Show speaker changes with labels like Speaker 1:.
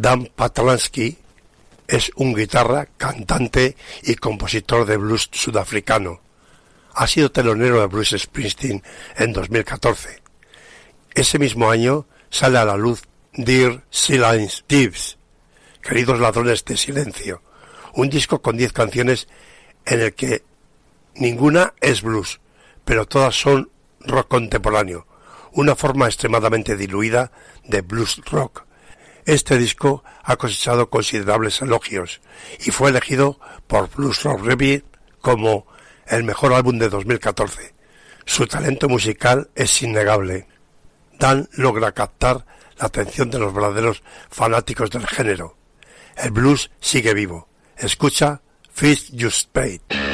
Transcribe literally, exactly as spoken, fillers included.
Speaker 1: Dan Patlansky es un guitarra, cantante y compositor de blues sudafricano. Ha sido telonero de Bruce Springsteen en dos mil catorce. Ese mismo año sale a la luz Dear Silence Thieves, Queridos Ladrones de Silencio, un disco con diez canciones en el que ninguna es blues, pero todas son rock contemporáneo, una forma extremadamente diluida de blues rock. Este disco ha cosechado considerables elogios y fue elegido por Blues Rock Review como el mejor álbum de dos mil catorce. Su talento musical es innegable. Dan logra captar la atención de los verdaderos fanáticos del género. El blues sigue vivo. Escucha Feast You Spade.